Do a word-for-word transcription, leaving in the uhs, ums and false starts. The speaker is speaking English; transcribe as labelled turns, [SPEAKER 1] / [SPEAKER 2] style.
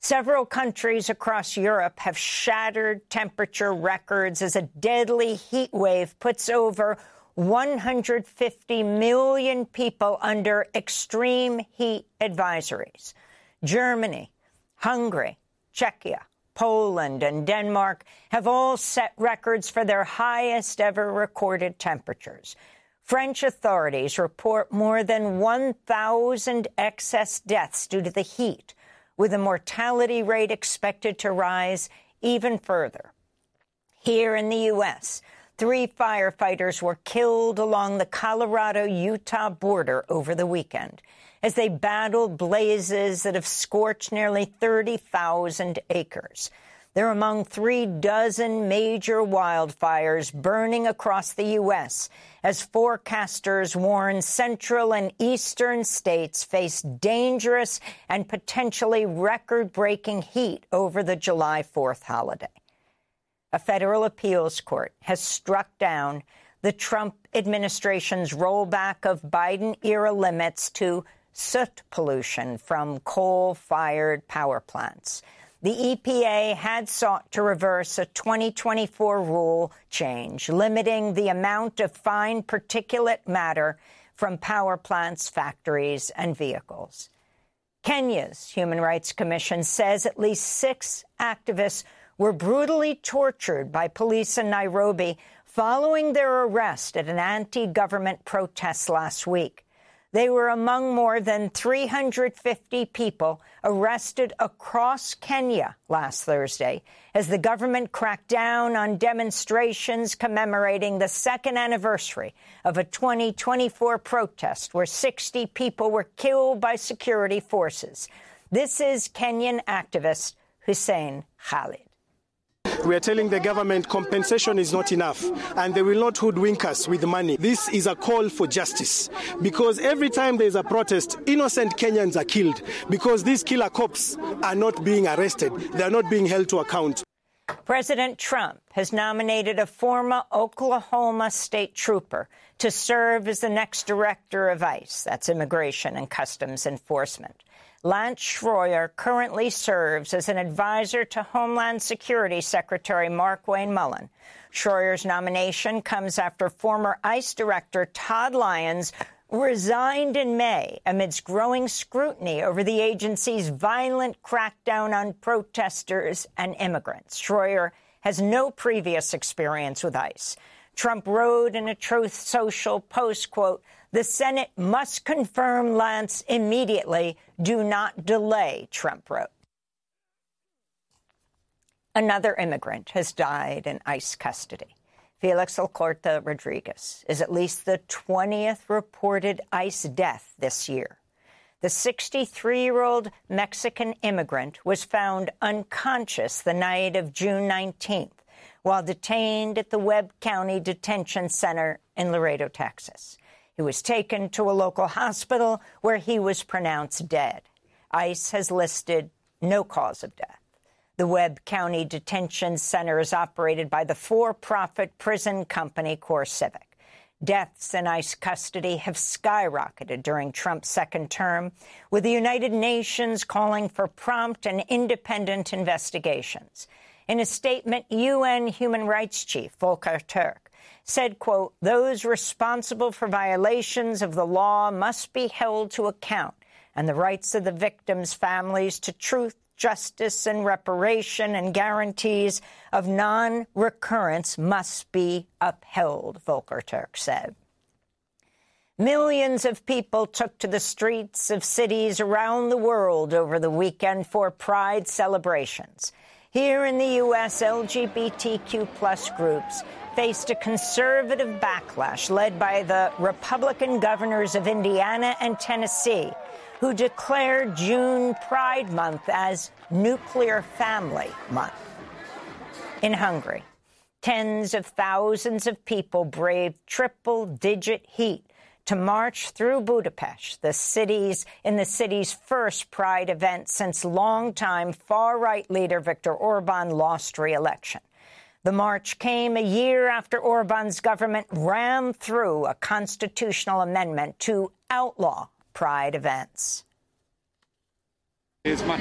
[SPEAKER 1] Several countries across Europe have shattered temperature records as a deadly heat wave puts over one hundred fifty million people under extreme heat advisories. Germany, Hungary, Czechia, Poland, and Denmark have all set records for their highest ever recorded temperatures. French authorities report more than one thousand excess deaths due to the heat, with the mortality rate expected to rise even further. Here in the U S, three firefighters were killed along the Colorado-Utah border over the weekend as they battled blazes that have scorched nearly thirty thousand acres. They're among three dozen major wildfires burning across the U S as forecasters warn central and eastern states face dangerous and potentially record-breaking heat over the July fourth holiday. A federal appeals court has struck down the Trump administration's rollback of Biden-era limits to soot pollution from coal-fired power plants. The E P A had sought to reverse a twenty twenty-four rule change, limiting the amount of fine particulate matter from power plants, factories, and vehicles. Kenya's Human Rights Commission says at least six activists were brutally tortured by police in Nairobi following their arrest at an anti-government protest last week. They were among more than three hundred fifty people arrested across Kenya last Thursday as the government cracked down on demonstrations commemorating the second anniversary of a twenty twenty-four protest where sixty people were killed by security forces. This is Kenyan activist Hussein Khalid.
[SPEAKER 2] We are telling the government compensation is not enough and they will not hoodwink us with money. This is a call for justice because every time there is a protest, innocent Kenyans are killed because these killer cops are not being arrested. They are not being held to account.
[SPEAKER 1] President Trump has nominated a former Oklahoma state trooper to serve as the next director of ICE. That's Immigration and Customs Enforcement. Lance Schroyer currently serves as an advisor to Homeland Security Secretary Markwayne Mullin. Schroyer's nomination comes after former ICE Director Todd Lyons resigned in May amidst growing scrutiny over the agency's violent crackdown on protesters and immigrants. Schroyer has no previous experience with ICE. Trump wrote in a Truth Social post, quote, "The Senate must confirm Lance immediately. Do not delay," Trump wrote. Another immigrant has died in ICE custody. Felix Alcorta Rodriguez is at least the twentieth reported ICE death this year. The sixty-three-year-old Mexican immigrant was found unconscious the night of June nineteenth while detained at the Webb County Detention Center in Laredo, Texas. He was taken to a local hospital where he was pronounced dead. ICE has listed no cause of death. The Webb County Detention Center is operated by the for-profit prison company CoreCivic. Deaths in ICE custody have skyrocketed during Trump's second term, with the United Nations calling for prompt and independent investigations. In a statement, U N Human Rights Chief Volker Turk said, quote, "Those responsible for violations of the law must be held to account, and the rights of the victims' families to truth, justice, and reparation and guarantees of non-recurrence must be upheld," Volker Turk said. Millions of people took to the streets of cities around the world over the weekend for Pride celebrations. Here in the U S, L G B T Q plus groups faced a conservative backlash led by the Republican governors of Indiana and Tennessee, who declared June Pride Month as Nuclear Family Month. In Hungary, tens of thousands of people braved triple-digit heat to march through Budapest, the city's in the city's first Pride event since longtime far-right leader Viktor Orban lost re-election. The march came a year after Orban's government rammed through a constitutional amendment to outlaw Pride events.